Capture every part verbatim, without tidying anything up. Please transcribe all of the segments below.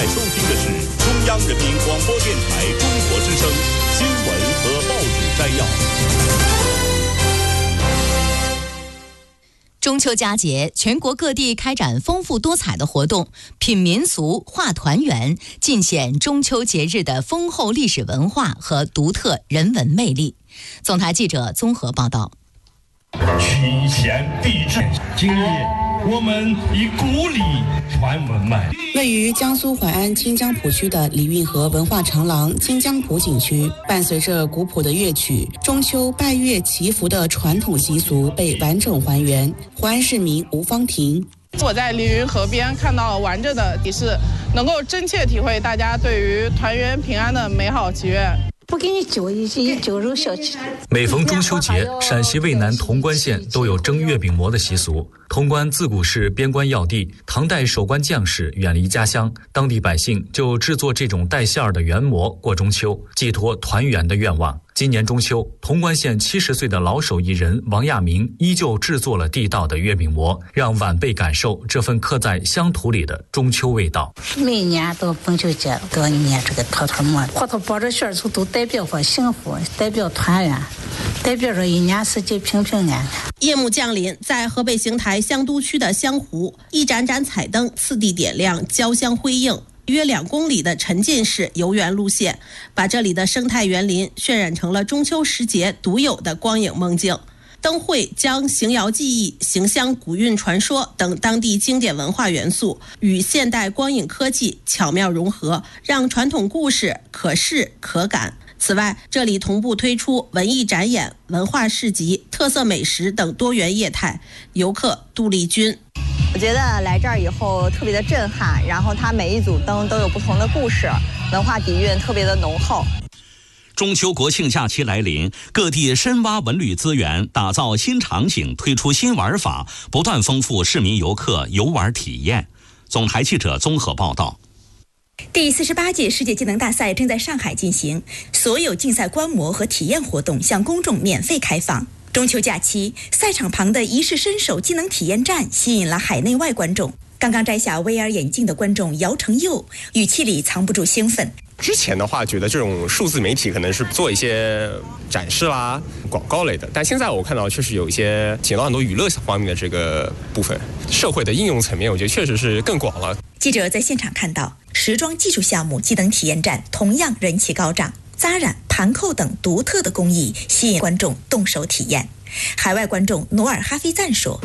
在收听的是中央人民广播电台中国之声新闻和报纸摘要。 中秋佳节，全国各地开展丰富多彩的活动，品民俗、画团圆，尽显中秋节日的丰厚历史文化和独特人文魅力。总台记者综合报道。 群贤毕至，今日我们以古礼传文脉。 位于江苏淮安清江浦区的李运河文化长廊清江浦景区，伴随着古朴的乐曲，中秋拜月祈福的传统习俗被完整还原。淮安市民吴芳婷： 我在李运河边看到完整的仪式，能够真切体会大家对于团圆平安的美好祈愿。 不给你揪一斤揪肉小吃。 每逢中秋节，陕西渭南潼关县都有蒸月饼馍的习俗。潼关自古是边关要地，唐代守关将士远离家乡，当地百姓就制作这种带馅儿的圆馍过中秋，寄托团圆的愿望。今年中秋，潼关县七十岁的老手艺人王亚明依旧制作了地道的月饼馍，让晚辈感受这份刻在乡土里的中秋味道。 每年到中秋节都要捏这个坨坨馍，坨坨包着馅儿处都代表着幸福，代表团圆，代表着一年四季平平安安。 夜幕降临，在河北邢台香都区的香湖，一盏盏彩灯次第点亮，交相辉映。约两公里的沉浸式游园路线，把这里的生态园林渲染成了中秋时节独有的光影梦境。灯会将邢窑技艺、邢乡古韵传说等当地经典文化元素与现代光影科技巧妙融合，让传统故事可视可感。此外，这里同步推出文艺展演、文化市集、特色美食等多元业态。游客杜丽君： 我觉得来这儿以后特别的震撼，然后它每一组灯都有不同的故事，文化底蕴特别的浓厚。 中秋国庆假期来临，各地深挖文旅资源，打造新场景，推出新玩法，不断丰富市民游客游玩体验。总台记者综合报道。 第四十八届世界技能大赛正在上海进行，所有竞赛观摩和体验活动向公众免费开放。中秋假期，赛场旁的一试身手技能体验站吸引了海内外观众。刚刚摘下 V R 眼镜的观众姚成佑语气里藏不住兴奋。 之前的话觉得这种数字媒体可能是做一些展示啦、广告类的，但现在我看到确实有一些捡到很多娱乐方面的这个部分，社会的应用层面我觉得确实是更广了。 记者在现场看到时装技术项目技能体验站同样人气高涨，扎染、盘扣等独特的工艺吸引观众动手体验。海外观众努尔哈菲赞说：“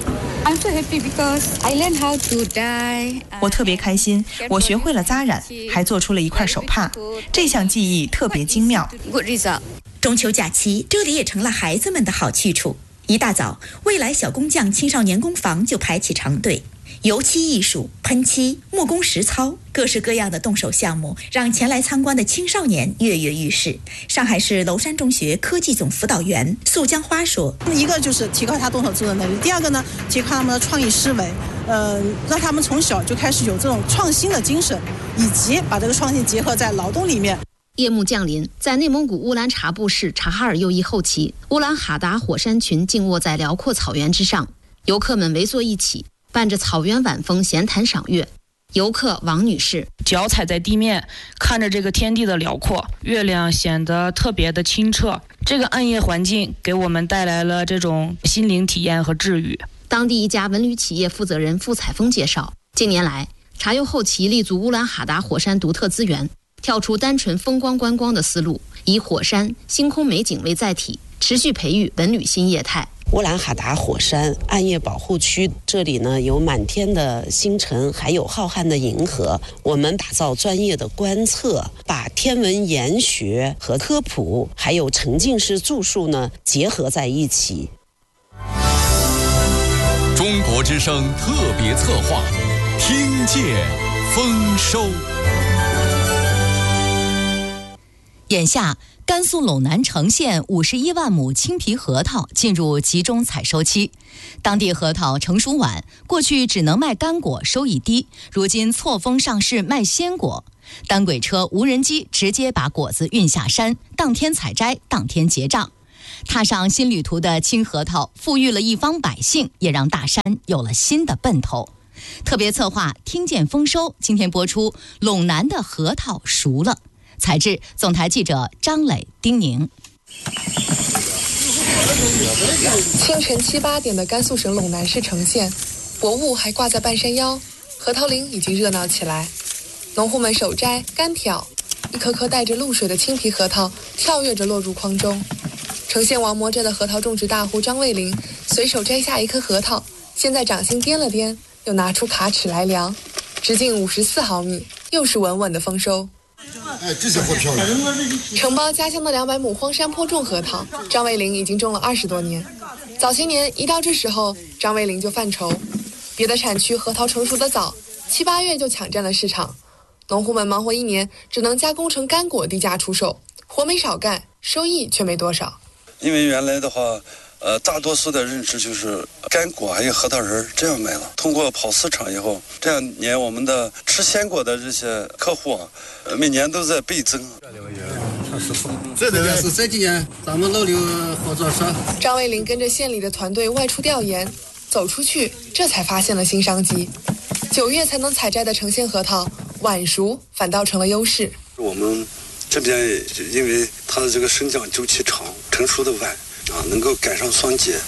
我特别开心，我学会了扎染，还做出了一块手帕，这项技艺特别精妙。” 中秋假期，这里也成了孩子们的好去处。一大早，未来小工匠青少年工坊就排起长队。油漆艺术、喷漆、木工实操，各式各样的动手项目让前来参观的青少年跃跃欲试。上海市娄山中学科技总辅导员素江花说：“ 一个就是提高他动手制作能力，第二个呢，提高他们的创意思维，呃，让他们从小就开始有这种创新的精神，以及把这个创新结合在劳动里面。” 夜幕降临，在内蒙古乌兰察布市察哈尔右翼后旗，乌兰哈达火山群静卧在辽阔草原之上，游客们围坐一起，伴着草原晚风闲谈赏月。游客王女士： 脚踩在地面，看着这个天地的辽阔，月亮显得特别的清澈，这个暗夜环境给我们带来了这种心灵体验和治愈。 当地一家文旅企业负责人付彩峰介绍，近年来察右后旗立足乌兰哈达火山独特资源，跳出单纯风光观光的思路，以火山、星空美景为载体，持续培育文旅新业态。 乌兰哈达火山暗夜保护区，这里呢有满天的星辰，还有浩瀚的银河。我们打造专业的观测，把天文研学和科普，还有沉浸式住宿呢结合在一起。 中国之声特别策划，听见丰收。 眼下，甘肃陇南城县五十一万亩青皮核桃进入集中采收期。当地核桃成熟晚，过去只能卖干果，收益低，如今错峰上市卖鲜果。单轨车、无人机直接把果子运下山，当天采摘，当天结账。踏上新旅途的青核桃，富裕了一方百姓，也让大山有了新的奔头。 特别策划听见丰收，今天播出陇南的核桃熟了。采制总台记者张磊、丁宁。 清晨七八点的甘肃省陇南市城县，薄雾还挂在半山腰，核桃林已经热闹起来。农户们手摘干挑，一颗颗带着露水的青皮核桃跳跃着落入筐中。城县王磨镇的核桃种植大户张卫林随手摘下一颗核桃，先在掌心掂了掂，又拿出卡尺来量，直径五十四毫米，又是稳稳的丰收。 哎，这些活漂亮。 承包家乡的两百亩荒山坡种核桃，张卫林已经种了二十多年。早些年一到这时候，张卫林就犯愁，别的产区核桃成熟的早，七八月就抢占了市场，农户们忙活一年，只能加工成干果低价出售，活没少干，收益却没多少。 因为原来的话，呃，大多数的认知就是干果还有核桃仁这样卖了。通过跑市场以后，这两年我们的吃鲜果的这些客户啊，呃、每年都在倍增。 这个是这几年咱们老刘合作社。 张卫林跟着县里的团队外出调研，走出去，这才发现了新商机。九月才能采摘的城县核桃，晚熟反倒成了优势。 我们这边因为它的这个生长周期长，成熟的晚啊，能够赶上霜结。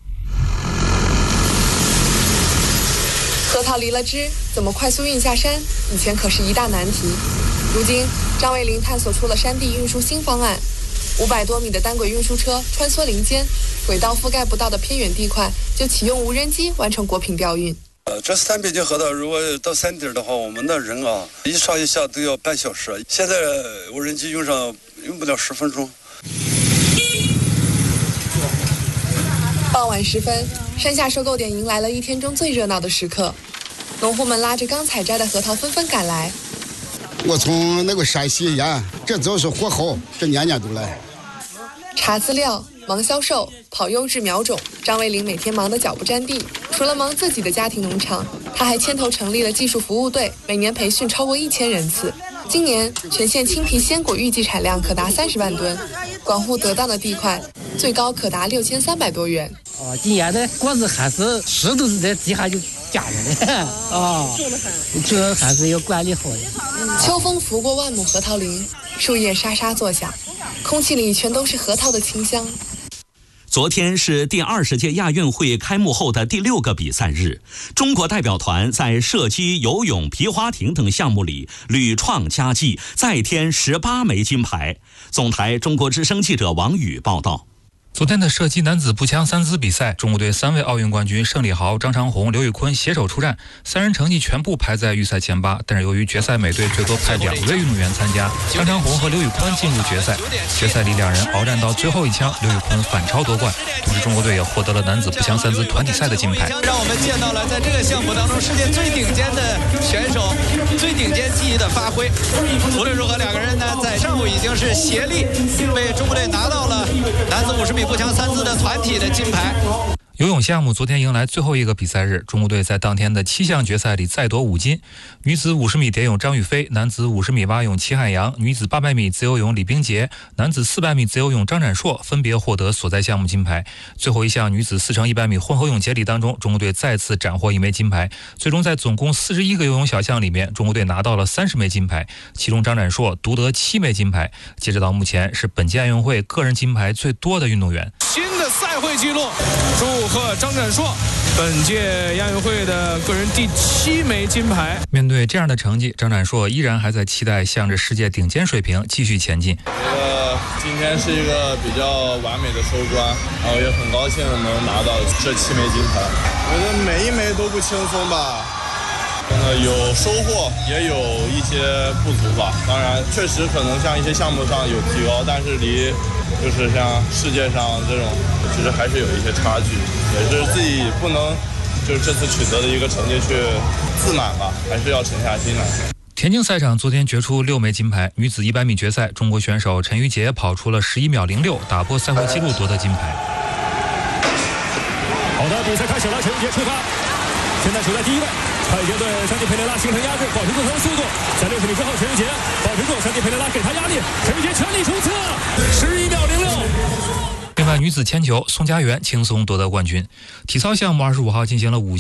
核桃离了枝，怎么快速运下山？以前可是一大难题。如今，张卫林探索出了山地运输新方案，五百多米的单轨运输车穿梭林间，轨道覆盖不到的偏远地块，就启用无人机完成果品调运。 呃，这三百斤核桃，如果到山顶的话，我们的人啊，一上一下都要半小时。现在无人机用上用不了十分钟。 傍晚时分，山下收购点迎来了一天中最热闹的时刻，农户们拉着刚采摘的核桃纷纷赶来。 我从那个山西沿，这都是货好，这年年都来。 查资料、忙销售、跑优质苗种，张卫林每天忙得脚不沾地。除了忙自己的家庭农场，他还牵头成立了技术服务队，每年培训超过一千人次。今年全县青皮鲜果预计产量可达三十万吨，管护得当的地块最高可达六千三百多元。 哦，今年的果子还是石头是在地下就夹着的哦，这还是要管理好的。 秋风拂过万亩核桃林，树叶沙沙作响，空气里全都是核桃的清香。 昨天是第二十届亚运会开幕后的第六个比赛日，中国代表团在射击、游泳、皮划艇等项目里屡创佳绩，再添十八枚金牌。总台中国之声记者王宇报道。 昨天的射击男子步枪三姿比赛，中国队三位奥运冠军盛礼豪、张长虹、刘宇坤携手出战，三人成绩全部排在预赛前八。但是由于决赛每队最多派两位运动员参加，张长虹和刘宇坤进入决赛。决赛里两人鏖战到最后一枪，刘宇坤反超夺冠。同时，中国队也获得了男子步枪三姿团体赛的金牌。 让我们见到了在这个项目当中世界最顶尖的选手，最顶尖技艺的发挥。无论如何，两个人呢在上午已经是协力为中国队拿到了男子五十米步枪三姿的团体的金牌。 游泳项目昨天迎来最后一个比赛日，中国队在当天的七项决赛里再夺五金。女子五十米蝶泳张雨霏，男子五十米蛙泳齐海洋，女子八百米自由泳李冰洁，男子四百米自由泳张展硕分别获得所在项目金牌。最后一项女子四乘一百米混合泳接力当中，中国队再次斩获一枚金牌。最终在总共四十一个游泳小项里面，中国队拿到了三十枚金牌，其中张展硕独得七枚金牌。截止到目前，是本届亚运会个人金牌最多的运动员。 新的赛会纪录，祝贺张展硕本届亚运会的个人第七枚金牌。 面对这样的成绩，张展硕依然还在期待向着世界顶尖水平继续前进。 呃，今天是一个比较完美的收官，然后也很高兴能拿到这七枚金牌。我觉得每一枚都不轻松吧。呃，有收获，也有一些不足吧。当然，确实可能像一些项目上有提高，但是离就是像世界上这种，其实还是有一些差距。也是自己不能就是这次取得的一个成绩去自满吧，还是要沉下心来。 田径赛场昨天决出六枚金牌，女子一百米决赛，中国选手陈瑜杰跑出了十一秒零六，打破赛会纪录夺得金牌。 好的，比赛开始了，陈瑜杰出发，现在处在第一位。他已经对山地佩雷拉形成压制，保持最后速度。在六十米之后，陈瑜杰保持住，山地佩雷拉给他压力，陈瑜杰全力冲刺，十一秒零六。 另外，女子铅球，宋佳媛轻松夺得冠军。体操项目二十五号进行了五